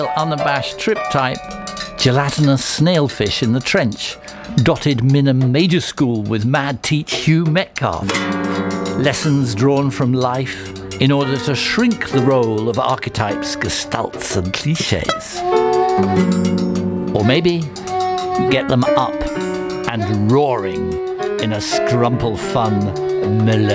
Unabashed trip type, gelatinous snailfish in the trench, dotted Minim Major School with mad teach Hugh Metcalf. Lessons drawn from life in order to shrink the role of archetypes, gestalts and cliches. Or maybe get them up and roaring in a scrumple fun melodic